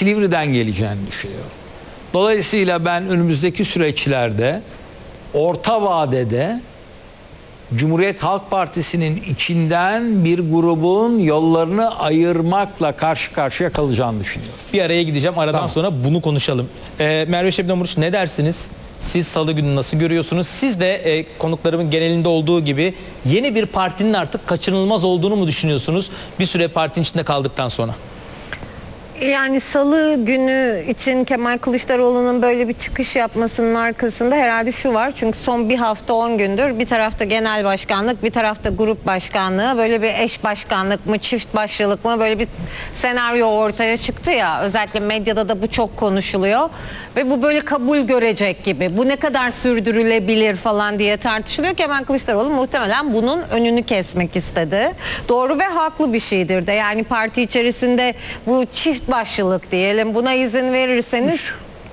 Silivri'den geleceğini düşünüyorum. Dolayısıyla ben önümüzdeki süreçlerde orta vadede Cumhuriyet Halk Partisi'nin içinden bir grubun yollarını ayırmakla karşı karşıya kalacağını düşünüyorum. Bir araya gideceğim. Aradan sonra bunu konuşalım. Merve Şebnem Oruç, ne dersiniz? Siz salı günü nasıl görüyorsunuz? Siz de konuklarımın genelinde olduğu gibi yeni bir partinin artık kaçınılmaz olduğunu mu düşünüyorsunuz? Bir süre partinin içinde kaldıktan sonra. Yani salı günü için Kemal Kılıçdaroğlu'nun böyle bir çıkış yapmasının arkasında herhalde şu var. Çünkü son bir hafta 10 gündür bir tarafta genel başkanlık, bir tarafta grup başkanlığı, böyle bir eş başkanlık mı, çift başlılık mı, böyle bir senaryo ortaya çıktı ya. Özellikle medyada da bu çok konuşuluyor ve bu böyle kabul görecek gibi. Bu ne kadar sürdürülebilir falan diye tartışılıyor. Kemal Kılıçdaroğlu muhtemelen bunun önünü kesmek istedi. Doğru ve haklı bir şeydir de. Yani parti içerisinde bu çift başlılık diyelim, buna izin verirseniz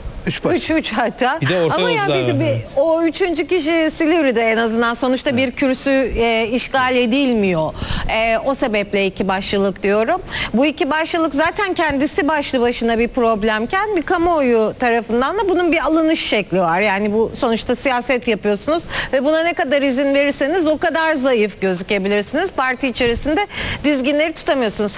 3 hatta. Bir de orta ama yani o üçüncü kişi Silivri'de en azından sonuçta bir kürsü işgal edilmiyor. O sebeple iki başlılık diyorum. Bu iki başlılık zaten kendisi başlı başına bir problemken bir kamuoyu tarafından da bunun bir alınış şekli var. Yani bu sonuçta siyaset yapıyorsunuz ve buna ne kadar izin verirseniz o kadar zayıf gözükebilirsiniz. Parti içerisinde dizginleri tutamıyorsunuz.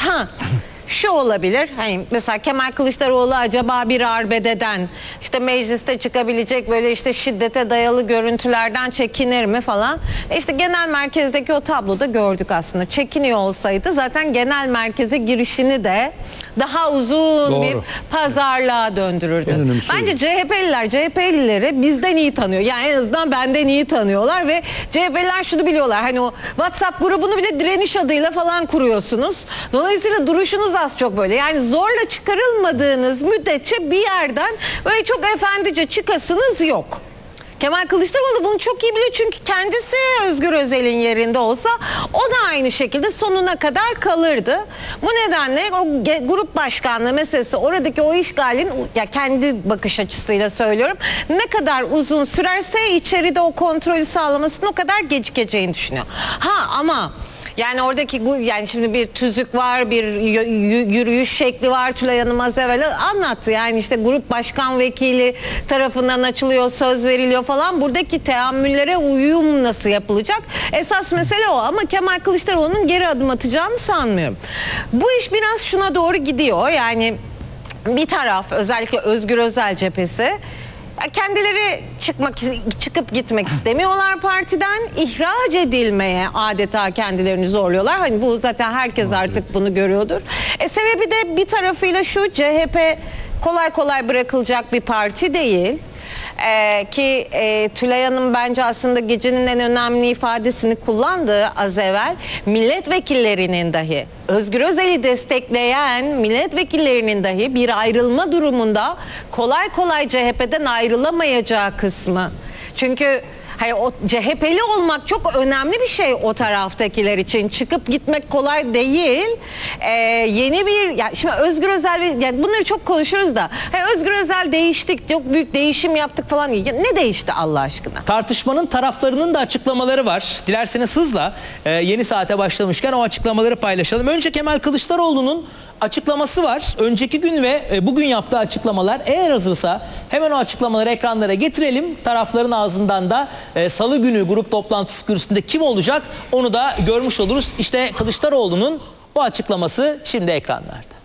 Şu olabilir, hani mesela Kemal Kılıçdaroğlu acaba bir arbededen, işte mecliste çıkabilecek böyle işte şiddete dayalı görüntülerden çekinir mi falan. İşte genel merkezdeki o tabloda gördük aslında. Çekiniyor olsaydı zaten genel merkeze girişini de daha uzun bir pazarlığa döndürürdü. Bence CHP'lileri bizden iyi tanıyor. Yani en azından benden iyi tanıyorlar ve CHP'liler şunu biliyorlar. Hani o WhatsApp grubunu bile direniş adıyla falan kuruyorsunuz. Dolayısıyla duruşunuz az çok böyle. Yani zorla çıkarılmadığınız müddetçe bir yerden böyle çok efendice çıkasınız yok. Kemal Kılıçdaroğlu bunu çok iyi biliyor çünkü kendisi Özgür Özel'in yerinde olsa o da aynı şekilde sonuna kadar kalırdı. Bu nedenle o grup başkanlığı meselesi, oradaki o işgalin, ya kendi bakış açısıyla söylüyorum, ne kadar uzun sürerse içeride o kontrolü sağlamasının o kadar gecikeceğini düşünüyor. Ama yani oradaki yani şimdi bir tüzük var, bir yürüyüş şekli var. Tülay Hanım az evvel anlattı. Yani işte grup başkan vekili tarafından açılıyor, söz veriliyor falan. Buradaki teamüllere uyum nasıl yapılacak? Esas mesele o ama Kemal Kılıçdaroğlu'nun geri adım atacağını sanmıyorum. Bu iş biraz şuna doğru gidiyor. Yani bir taraf, özellikle Özgür Özel cephesi, kendileri çıkıp gitmek istemiyorlar partiden, ihraç edilmeye adeta kendilerini zorluyorlar. Hani bu zaten herkes artık bunu görüyordur. Sebebi de bir tarafıyla şu: CHP kolay kolay bırakılacak bir parti değil. Ki Tülay Hanım bence aslında gecenin en önemli ifadesini kullandı az evvel. Milletvekillerinin dahi, Özgür Özel'i destekleyen milletvekillerinin dahi bir ayrılma durumunda kolay kolay CHP'den ayrılamayacağı kısmı. Çünkü hayır, o CHP'li olmak çok önemli bir şey o taraftakiler için. Çıkıp gitmek kolay değil. Yeni bir, ya şimdi Özgür Özel, yani bunları çok konuşuruz da, Özgür Özel değiştik, çok büyük değişim yaptık falan. Ya ne değişti Allah aşkına? Tartışmanın taraflarının da açıklamaları var. Dilerseniz hızla yeni saate başlamışken o açıklamaları paylaşalım. Önce Kemal Kılıçdaroğlu'nun açıklaması var. Önceki gün ve bugün yaptığı açıklamalar. Eğer hazırsa hemen o açıklamaları ekranlara getirelim. Tarafların ağzından da salı günü grup toplantısı kürsüsünde kim olacak onu da görmüş oluruz. İşte Kılıçdaroğlu'nun o açıklaması şimdi ekranlarda.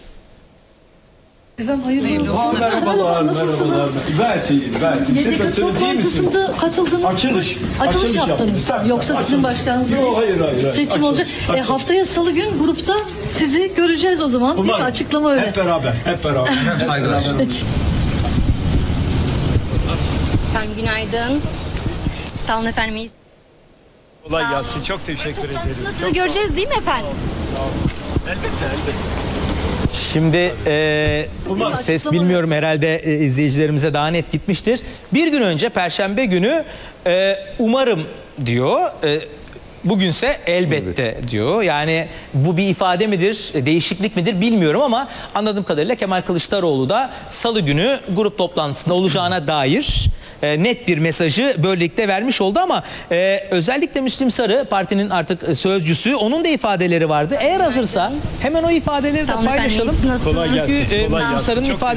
Efendim hayırlı olsun. Merhabalar. Gayet iyiyim. YDK toplantısında katıldınız. Açılış yaptınız. Yoksa sizin başkanınız değil. Yok, hayır. Seçim olacak. Haftaya salı gün grupta sizi göreceğiz o zaman. Değil mi? Açıklama öyle. Hep beraber. Saygılar. Peki. Efendim günaydın. Sağ olun efendim. Kolay gelsin. Çok teşekkür ederim. Toplantısında sizi göreceğiz değil mi efendim? Elbette. Şimdi ses bilmiyorum, herhalde izleyicilerimize daha net gitmiştir. Bir gün önce Perşembe günü umarım diyor. Bugünse elbette diyor. Yani bu bir ifade midir, değişiklik midir bilmiyorum ama anladığım kadarıyla Kemal Kılıçdaroğlu da salı günü grup toplantısında olacağına dair net bir mesajı böylelikle vermiş oldu ama özellikle Müslim Sarı, partinin artık sözcüsü, onun da ifadeleri vardı. Eğer hazırsa hemen o ifadeleri de paylaşalım. Kolay gelsin. Çünkü Müslim Sarı'nın ifade